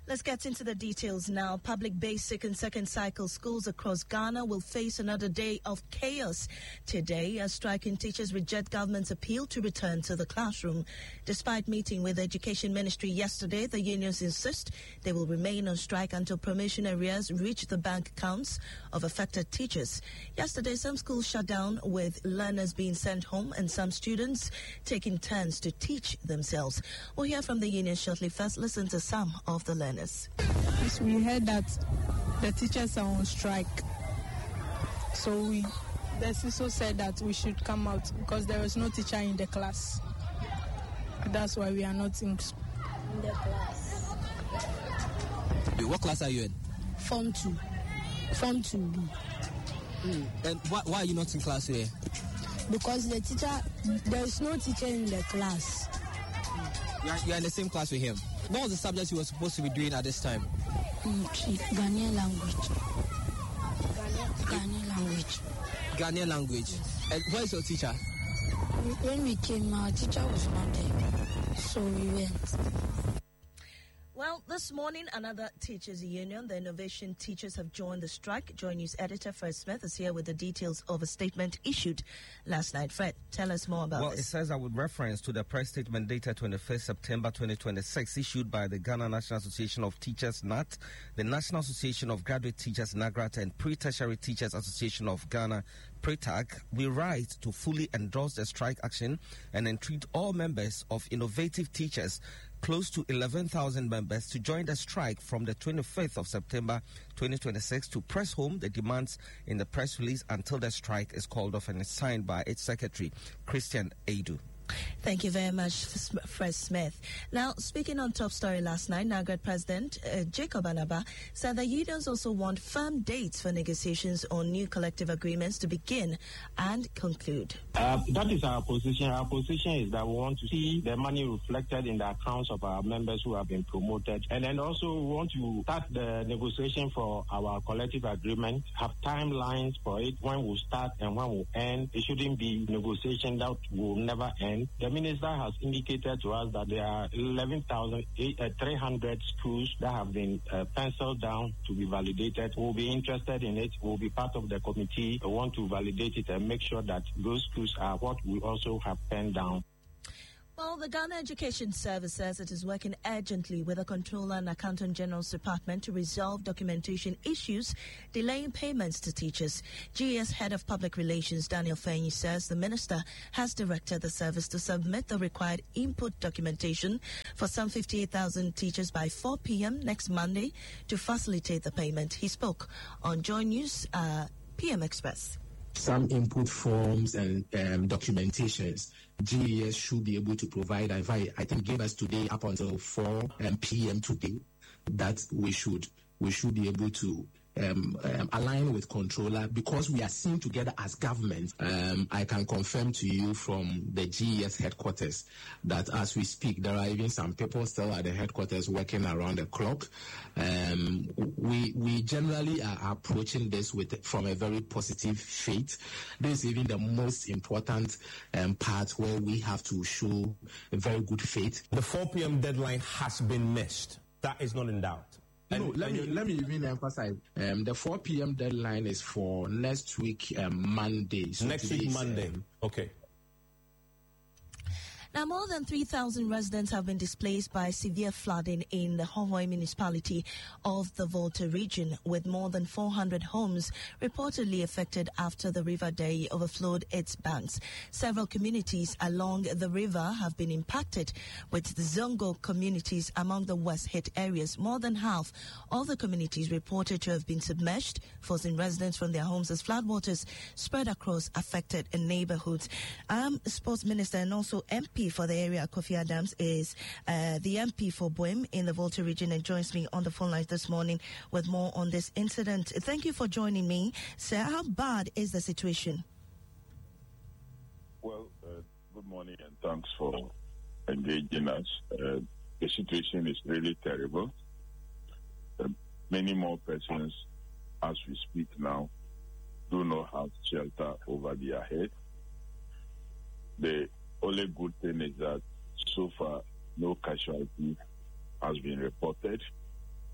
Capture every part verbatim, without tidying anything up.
Let's get into the details now. Public basic and second cycle schools across Ghana will face another day of chaos today as striking teachers reject government's appeal to return to the classroom. Despite meeting with the Education Ministry yesterday, the unions insist they will remain on strike until promotion arrears reach the bank accounts of affected teachers. Yesterday, some schools shut down with learners being sent home and some students taking turns to teach themselves. We'll hear from the union shortly. First, listen to some of the learners. Yes, we heard that the teachers are on strike. So we, the C I S O said that we should come out because there is no teacher in the class. That's why we are not in, in the class. What class are you in? Form two. Form two B. Mm. And why, why are you not in class today? Because the teacher, there is no teacher in the class. You are, you are in the same class with him. What was the subject you were supposed to be doing at this time? Mm, Ghanaian language. Ghanaian language. Ghanaian language. Yes. And where is your teacher? When we came, our teacher was not there. So we went. Well, this morning, another teachers' union, the Innovation Teachers, have joined the strike. Joy News editor Fred Smith is here with the details of a statement issued last night. Fred, tell us more about well, this. Well, it says that with reference to the press statement dated twenty-first September twenty twenty-six, issued by the Ghana National Association of Teachers, N A T, the National Association of Graduate Teachers, NAGRAT, and Pre-Tertiary Teachers Association of Ghana, PRETAG, we write to fully endorse the strike action and entreat all members of innovative teachers, close to eleven thousand members, to join the strike from the twenty-fifth of September twenty twenty-six to press home the demands in the press release until the strike is called off and is signed by its secretary, Christian Adu. Thank you very much, Fred Smith. Now, speaking on top story last night, NAGRAT President uh, Jacob Anaba said the unions also want firm dates for negotiations on new collective agreements to begin and conclude. Uh, that is our position. Our position is that we want to see the money reflected in the accounts of our members who have been promoted. And then also we want to start the negotiation for our collective agreement, have timelines for it, when we'll start and when we'll end. It shouldn't be negotiation that will never end. The minister has indicated to us that there are eleven thousand three hundred schools that have been uh, penciled down to be validated. We'll be interested in it. We'll be part of the committee. We want to validate it and make sure that those schools are what we also have penned down. Well, the Ghana Education Service says it is working urgently with the Controller and Accountant General's Department to resolve documentation issues delaying payments to teachers. G E S Head of Public Relations Daniel Fenyi says the minister has directed the service to submit the required input documentation for some fifty-eight thousand teachers by four p.m. next Monday to facilitate the payment. He spoke on Joy News uh, P M Express. Some input forms and um, documentations G E S should be able to provide. I, I think gave us today up until four p.m. today that we should we should be able to um, um, align with controller because we are seen together as government. Um, I can confirm to you from the G E S headquarters that as we speak, there are even some people still at the headquarters working around the clock. Um, we we generally are approaching this with from a very positive faith. This is even the most important um, part where we have to show a very good faith. The four p.m. deadline has been missed. That is not in doubt. And, no, let me let me even emphasize. Um, the four p.m. deadline is for next week, um, Monday. So next week, Monday. Um, okay. Now, more than three thousand residents have been displaced by severe flooding in the Hohoe municipality of the Volta region, with more than four hundred homes reportedly affected after the River Day overflowed its banks. Several communities along the river have been impacted, with the Zongo communities among the worst-hit areas. More than half of the communities reported to have been submerged, forcing residents from their homes as floodwaters spread across affected neighborhoods. Um, Sports Minister and also M P for the area, Kofi Adams, is uh, the M P for Boem in the Volta region and joins me on the phone line this morning with more on this incident. Thank you for joining me. Sir, how bad is the situation? Well, uh, good morning and thanks for engaging us. Uh, the situation is really terrible. Uh, many more persons, as we speak now, do not have shelter over their head. The only good thing is that so far no casualty has been reported.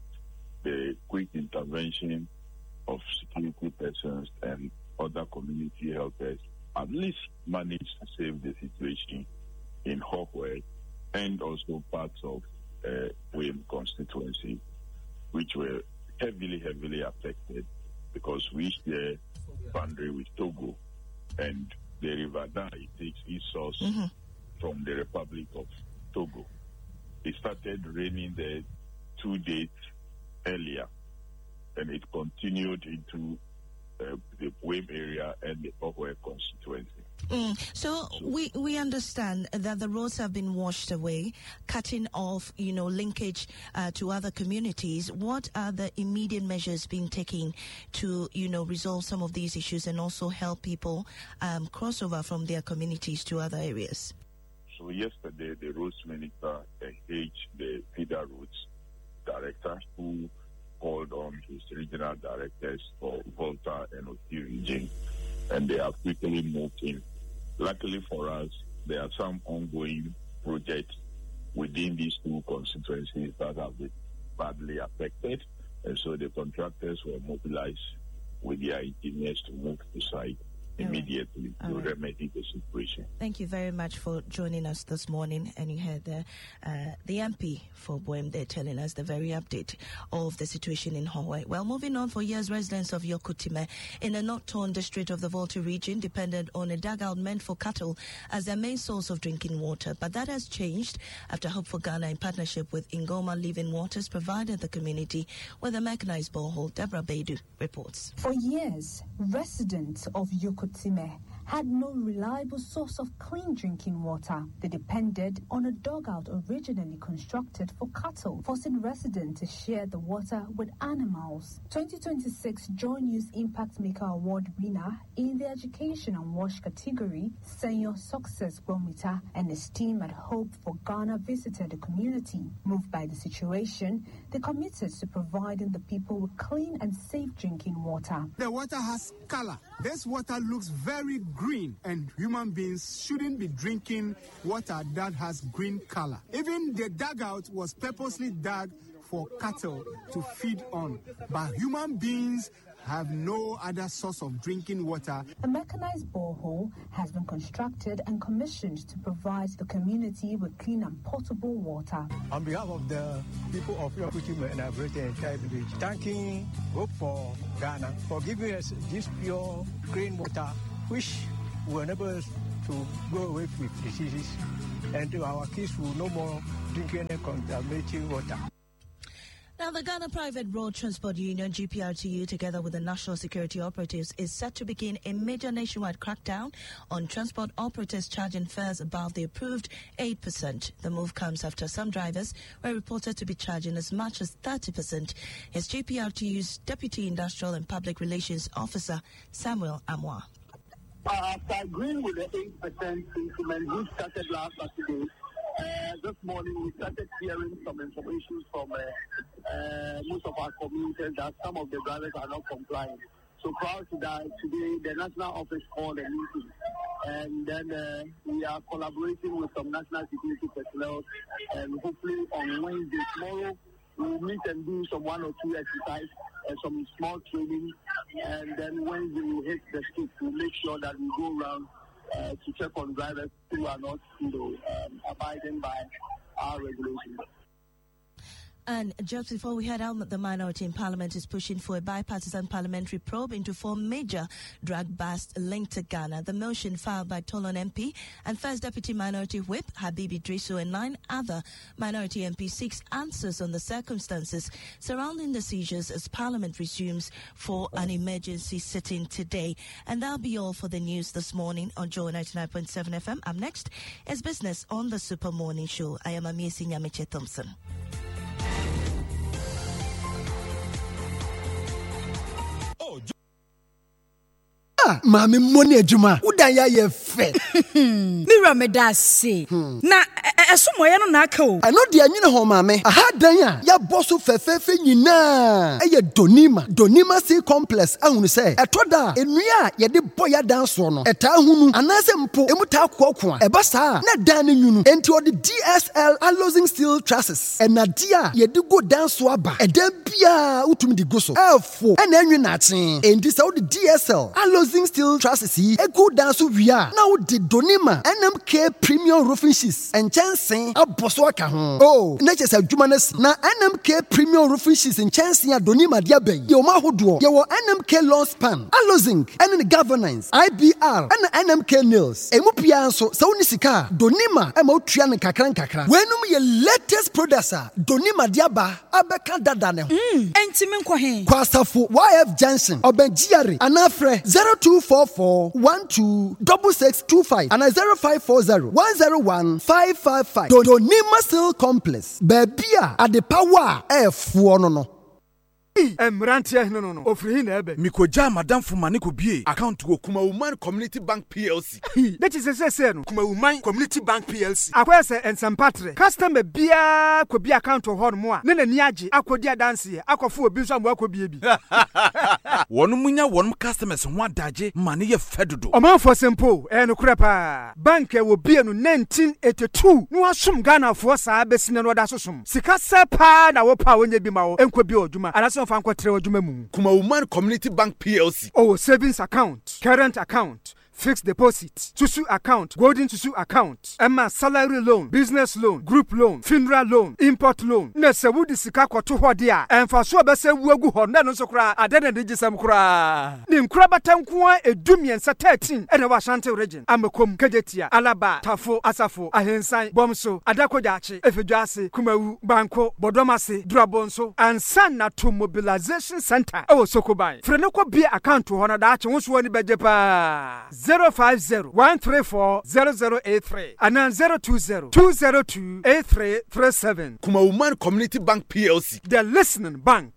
the quick intervention of security persons and other community helpers at least managed to save the situation in Hawkway and also parts of uh, Wayne constituency, which were heavily, heavily affected because we share boundary with Togo, and the River Dai takes its source mm-hmm. from the Republic of Togo. It started raining there two days earlier, and it continued into uh, the Wayne area and the Hawkway constituency. Mm. So, so we we understand that the roads have been washed away, cutting off, you know, linkage uh, to other communities. What are the immediate measures being taken to, you know, resolve some of these issues and also help people um, cross over from their communities to other areas? So yesterday, the roads minister engaged the feeder roads director, who called on his regional directors for Volta and Oti region, and they have quickly moved in. Luckily for us, there are some ongoing projects within these two constituencies that have been badly affected, and so the contractors were mobilized with their engineers to move to site immediately right. to right. remedy the situation. Thank you very much for joining us this morning. And you heard the, uh, the M P for Boem there telling us the very update of the situation in Hawkway. Well, moving on, for years, residents of Yokotime in the North Torn district of the Volta region depended on a dugout meant for cattle as their main source of drinking water. But that has changed after Hope for Ghana, in partnership with Ingoma Living Waters, provided the community with a mechanized borehole. Deborah Baidu reports. For years, residents of Yokotime had no reliable source of clean drinking water. They depended on a dugout originally constructed for cattle, forcing residents to share the water with animals. twenty twenty-six Joy News Impact Maker Award winner in the Education and Wash category, Senior Success Bromita, and his team at Hope for Ghana visited the community. Moved by the situation, they committed to providing the people with clean and safe drinking water. The water has color. This water looks very green, and human beings shouldn't be drinking water that has green color. Even the dugout was purposely dug for cattle to feed on, but human beings have no other source of drinking water. A mechanized borehole has been constructed and commissioned to provide the community with clean and potable water. On behalf of the people of Yokotime and our entire village, thanking Hope for Ghana for giving us this pure, clean water, which will enable us to go away with diseases, and our kids will no more drink any contaminated water. Now, the Ghana Private Road Transport Union, G P R T U, together with the National Security Operatives, is set to begin a major nationwide crackdown on transport operators charging fares above the approved eight percent. The move comes after some drivers were reported to be charging as much as thirty percent. Here's G P R T U's Deputy Industrial and Public Relations Officer, Samuel Amwa. After agreeing with the eight percent increment, which started last Saturday, Uh, this morning we started hearing some information from uh, uh, most of our commuters that some of the drivers are not complying. So prior to that, today the national office called a meeting, and then uh, we are collaborating with some national security personnel, and hopefully on Wednesday, tomorrow, we'll meet and do some one or two exercise and some small training, and then Wednesday we'll hit the street to make sure that we go around Uh, to check on drivers who are not, you know, um, abiding by our regulations. And just before we head out, the minority in Parliament is pushing for a bipartisan parliamentary probe into four major drug busts linked to Ghana. The motion filed by Tolon M P and First Deputy Minority Whip Habibi Driso and nine other minority M Ps seeks answers on the circumstances surrounding the seizures as Parliament resumes for an emergency sitting today. And that'll be all for the news this morning on Joy ninety-nine point seven F M. Up next is Business on the Super Morning Show. I am Amiesi Nyamiche Thompson. Mami money ejuma udan ya ye fe Mira me da say na esomoye no na aka o eno de anyine ho maame aha dan a ya boso fefefe nyina eye donima donima sea complex ahunu se etoda enua ye de boya dan so no eta hunu anase mpo emuta kokko a eba saa na dan nyunu enti odi D S L Alozing Steel Trusses enadia ye de go dan so aba edan bia utumi di go so efo ena enwe na achen enti se odi D S L Alozing Steel Trusses yi egu dan so wia na odi donima N M K Premium Roofing Sheets and Chansen aboso aka ho oh na chese adwuma na na N M K Premium Roofing Sheets and Chansen ya donima dia ben ye o ma hodo ye wo N M K Lawn Span Alozing and the Governance I B R and N M K Nails emu pia nso se woni sika donima e ma otua ne kakran kakra wenum ye latest producer donima dia ba abeka dada ne ho mm enti me nkɔ he kwasafo Y F Junction obenjiare anafre zero two four four one two six six two five and zero five four zero one zero one five five five Donima Steel Complex babia ade power e fuo no no Emrantia no no no ofri na ebe mikoja madam fumane ko bie account wo Kuma Woman Community Bank P L C that is say say no Kuma Woman Community Bank P L C akwese ensempatre customer bia ko bia account ho no mo a ne nani age akodi adanse akofo obi so amwa ko bie bi wonu munya wonu customers ho adaje mane ye fedodo omanfo simple e no krepa bank e wo bie no nineteen eighty-two no asum Ghana fo saa besine no da sosum sika sepa na wo pa wonya bi ma wo enko bi oduma anaso fa nkwatere oduma mu Kuma Woman Community Bank P L C oh savings account current account fixed deposit, Tusu account, golden Tusu account, Emma salary loan, business loan, group loan, funeral loan, import loan. Nese wudi sika kwa tuho dia. Enfasua bese uwegu honda nonso kura adene dijisam kura. Ni mkura batankuwa edumien sa thirteen ene wa Ashanti region. Amekom, Kejetia, Alaba, Tafo, Asafo, Ahensai, Bomso, Adakojachi, Efejuasi, Kumewu, Banko, Bodomasi, Drabonso, and Sana to Mobilization Center. Ewo Sokobai. Frenoko bia account to hona dachi wonsu wani bejepa. zero five zero one three four zero zero eight three and then zero two zero two zero two eight three three seven. Kuma Woman Community Bank P L C, the listening bank.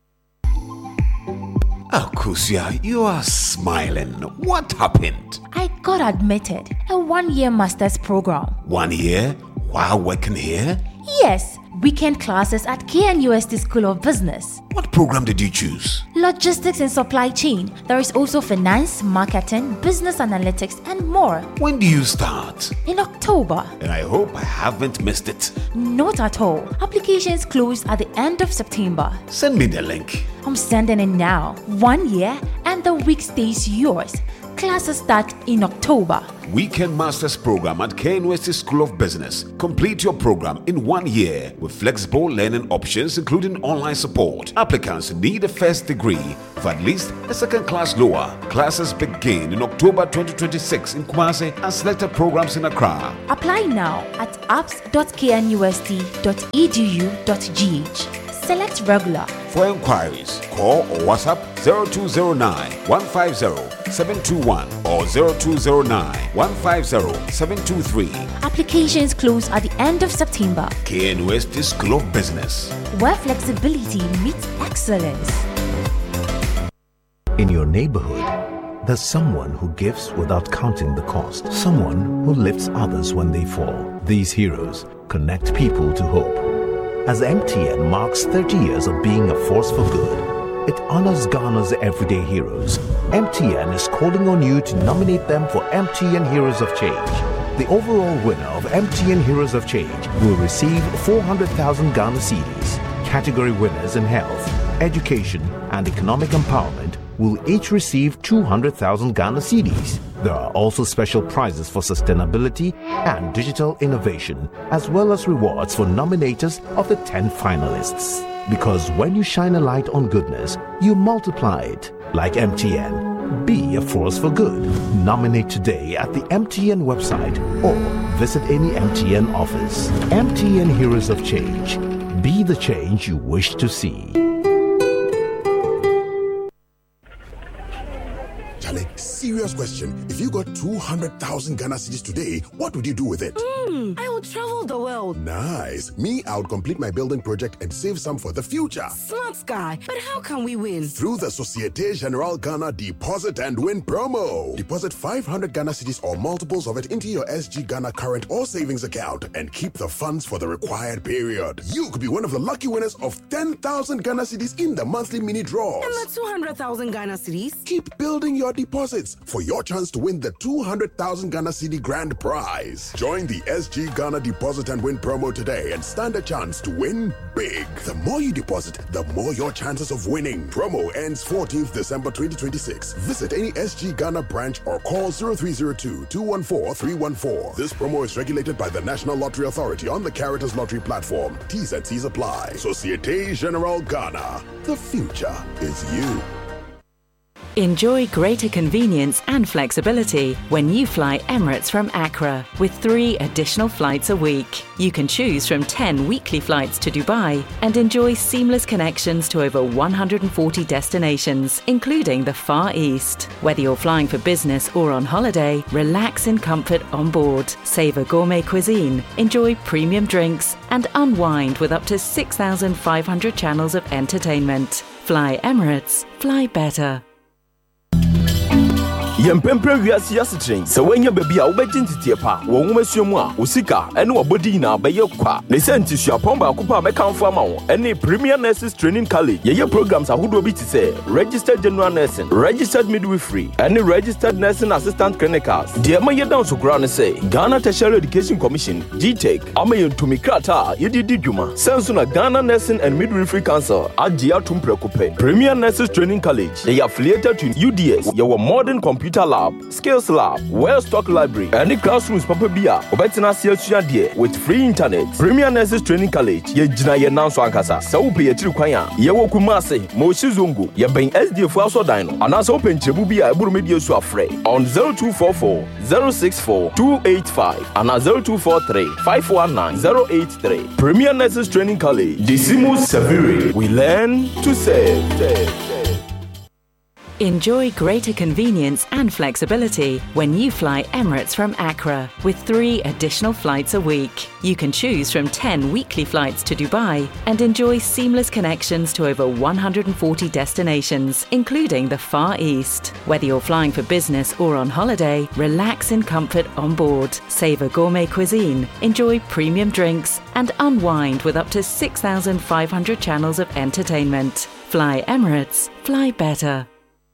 Akusia, you are smiling. What happened? I got admitted. A one-year master's program. One year? While working here? Yes. Weekend classes at K N U S T School of Business. What program did you choose? Logistics and supply chain. There is also finance, marketing, business analytics, and more. When do you start? In October. And I hope I haven't missed it. Not at all. Applications close at the end of September. Send me the link. I'm sending it now. One year and the week stays yours. Classes start in October. Weekend Masters Program at K N U S T School of Business. Complete your program in one year with flexible learning options including online support. Applicants need a first degree for at least a second class lower. Classes begin in October twenty twenty-six in Kumasi and selected programs in Accra. Apply now at apps dot k n u s t dot e d u dot g h. Select regular. For inquiries, call or WhatsApp zero two zero nine one five zero seven two one or zero two zero nine one five zero seven two three. Applications close at the end of September. K N U S T School of Business, where flexibility meets excellence. In your neighborhood, there's someone who gives without counting the cost. Someone who lifts others when they fall. These heroes connect people to hope. As M T N marks thirty years of being a force for good, it honors Ghana's everyday heroes. M T N is calling on you to nominate them for M T N Heroes of Change. The overall winner of M T N Heroes of Change will receive four hundred thousand Ghana cedis. Category winners in health, education, and economic empowerment will each receive two hundred thousand Ghana cedis. There are also special prizes for sustainability and digital innovation, as well as rewards for nominators of the ten finalists. Because when you shine a light on goodness, you multiply it. Like M T N, be a force for good. Nominate today at the M T N website or visit any M T N office. M T N Heroes of Change. Be the change you wish to see. Serious serious question. If you got two hundred thousand Ghana cedis today, what would you do with it? Mm, I would travel the world. Nice. Me, I would complete my building project and save some for the future. Smart guy. But how can we win? Through the Societe Generale Ghana Deposit and Win promo. Deposit five hundred Ghana cedis or multiples of it into your S G Ghana current or savings account and keep the funds for the required period. You could be one of the lucky winners of ten thousand Ghana cedis in the monthly mini draws. And the two hundred thousand Ghana cedis? Keep building your deposits for your chance to win the two hundred thousand Ghana cedi grand prize. Join the S G Ghana Deposit and Win promo today and stand a chance to win big. The more you deposit, the more your chances of winning. Promo ends fourteenth December twenty twenty-six. Visit any S G Ghana branch or call zero three zero two, two one four, three one four. This promo is regulated by the National Lottery Authority on the Caritas Lottery platform. T's and C's apply. Societe Generale Ghana. The future is you. Enjoy greater convenience and flexibility when you fly Emirates from Accra with three additional flights a week. You can choose from ten weekly flights to Dubai and enjoy seamless connections to over one hundred forty destinations, including the Far East. Whether you're flying for business or on holiday, relax in comfort on board, savor gourmet cuisine, enjoy premium drinks, and unwind with up to six thousand five hundred channels of entertainment. Fly Emirates, fly better. Yempempre wiase yasetren se wanya baby a wobegye ntitiepa wo nwomasuamu a osika ene wobodi na beye kwa ne senti suapon ba kopa mekanfo ama wo ene Premier Nurses Training College ye programs ahodo bi tise registered general nursing, registered midwifery ene registered nursing assistant clinicals de ma ye down so kura ne say Ghana Tertiary Education Commission G Tech ama ye ntumi krata ye didi dwuma senso na Ghana Nursing and Midwifery Council agi atumpreko pe Premier Nurses Training College they affiliated to U D S ye were modern computer lab, skills lab, well-stocked library, and the classrooms papa bia. Obetina siya die with free internet. Premier Nurses Training College ye jina ye nanso ankasa. Sa upe ye tiri kwanya ye wo kumase mo shizungu ye ben S D F aso dino. Anasa open chebu bia eburu media so afre on zero two four four, zero six four, two eight five and zero two four three, five one nine, zero eight three. Premier Nurses Training College. Decimus Saviri. We learn to save. save, save. Enjoy greater convenience and flexibility when you fly Emirates from Accra with three additional flights a week. You can choose from ten weekly flights to Dubai and enjoy seamless connections to over one hundred forty destinations, including the Far East. Whether you're flying for business or on holiday, relax in comfort on board, savor gourmet cuisine, enjoy premium drinks, and unwind with up to six thousand five hundred channels of entertainment. Fly Emirates, fly better.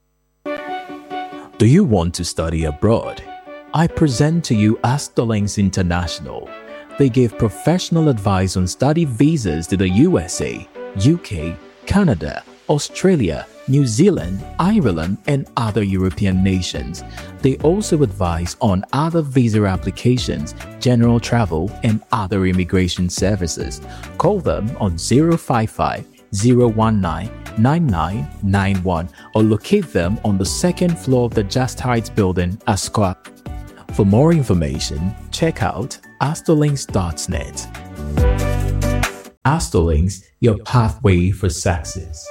Do you want to study abroad? I present to you Asterlings International. They give professional advice on study visas to the U S A, U K, Canada, Australia, New Zealand, Ireland, and other European nations. They also advise on other visa applications, general travel, and other immigration services. Call them on zero five five, zero one nine, nine nine nine one or locate them on the second floor of the Just Heights building, Asqua. For more information, check out asterlings dot net. Asterlings, your pathway for success.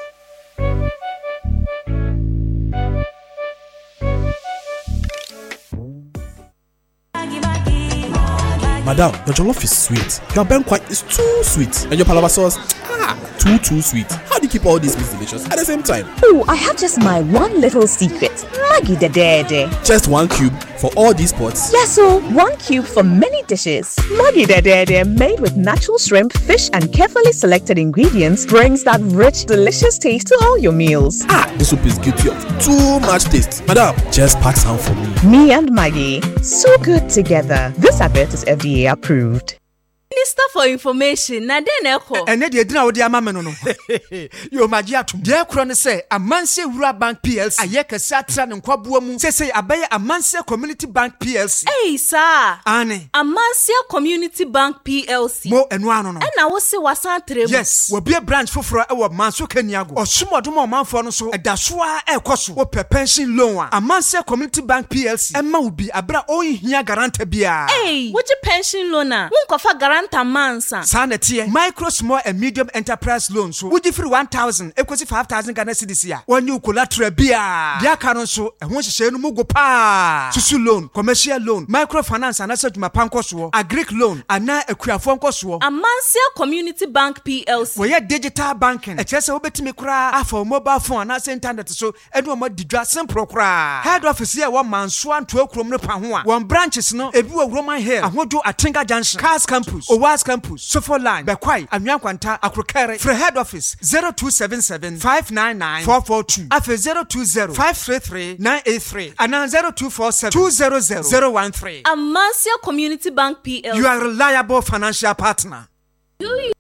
Madam, the jollof is sweet. Your benkwa is too sweet. And your palava sauce, ah, too, too sweet. How do you keep all these meats delicious at the same time? Oh, I have just my one little secret. Maggi the Dede. Just one cube for all these pots? Yes, so one cube for many dishes. Maggi the Dede, made with natural shrimp, fish, and carefully selected ingredients, brings that rich, delicious taste to all your meals. Ah, this soup is guilty of too much taste. Madam, just pack some for me. Me and Maggi, so good together. This advert is F D A approved. Minister for Information, na den eko. Ene de edina odi ama me no no. Yo magia atum. De kro ne se Amanse Wura Bank P L C. Aye kese atra ne nkwaboa mu. Se se abaye Amanse Community Bank P L C. Hey sir. Ane. Amanse Community Bank P L C. Mo enu ano no. Ena wo se wasan trem. Yes, wo be branch foforo e wo Manso Kaniago. Osumodom omanfo no so edasoa e koso. Wo pe pension loan a Amanse Community Bank P L C. Emma wo bi abra o hia garanta bia. Hey, wo je pension loan a. Wo nkofa garanta Amansa. Sana tie. Micro, small and medium enterprise loans. So would you free one thousand? Equity five thousand Ghana cedis ya. When you collateral bia. Dia karon so. E won hye no mugo pa. Susu loan, commercial loan, microfinance and asset mapanko so. Agric loan, ana ekuafo nko so. Amansia Community Bank P L C. We ye digital banking. E kyerese obetimi kura afa mobile phone and internet so. Edu mo didwa simple kura. Head office here one manso anto ekrom no pa ho a. One branches no ebi wo Roman Hill, ahodo Atinga Junction, Cars Campus, Owas Campus, Sofo Line, Bekwai, Anyankwanta, Akrokere. For head office zero two seven seven five nine nine four four two. Afa zero two zero five three three nine eight three. And zero two four seven two zero zero zero one three. Amansia Community Bank P L C. You are a reliable financial partner. Do you